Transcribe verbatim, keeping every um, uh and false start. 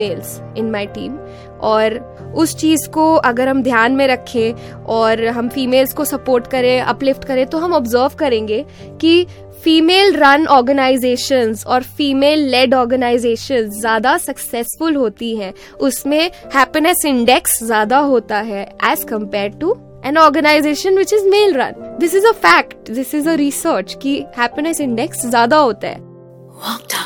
Males in my team, और उस चीज़ को अगर हम ध्यान में रखें और हम फीमेल्स को सपोर्ट करें, अपलिफ्ट करें, तो हम ऑब्जर्व करेंगे कि फीमेल रन ऑर्गेनाइजेशंस और फीमेल लेड ऑर्गेनाइजेशंस ज़्यादा सक्सेसफुल होती हैं, उसमें हैप्पीनेस इंडेक्स ज़्यादा होता है as compare to N organisation which is male run. This is a fact, this is a research कि हैप्पीनेस इंडेक्स ज़्यादा होता है.